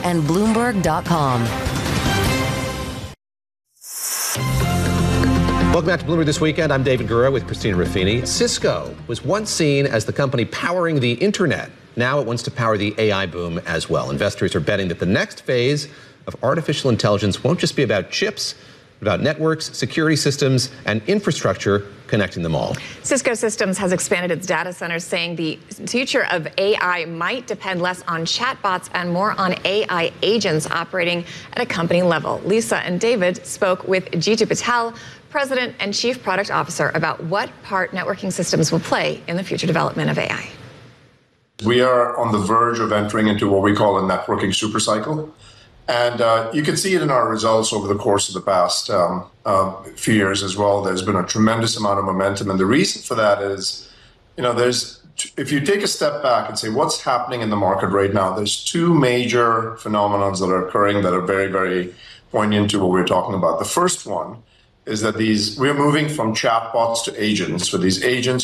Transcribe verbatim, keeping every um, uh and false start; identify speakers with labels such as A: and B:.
A: and Bloomberg dot com.
B: Welcome back to Bloomberg This Weekend. I'm David Gura with Christina Ruffini. Cisco was once seen as the company powering the internet. Now it wants to power the A I boom as well. Investors are betting that the next phase of artificial intelligence won't just be about chips, but about networks, security systems, and infrastructure connecting them all.
C: Cisco Systems has expanded its data centers, saying the future of A I might depend less on chatbots and more on A I agents operating at a company level. Lisa and David spoke with Jeetu Patel, President and Chief Product Officer, about what part networking systems will play in the future development of A I.
D: We are on the verge of entering into what we call a networking supercycle. And uh, you can see it in our results over the course of the past um, uh, few years as well. There's been a tremendous amount of momentum. And the reason for that is, you know, there's, if you take a step back and say what's happening in the market right now, there's two major phenomena that are occurring that are very, very poignant to what we're talking about. The first one is that these, we're moving from chatbots to agents. So these agents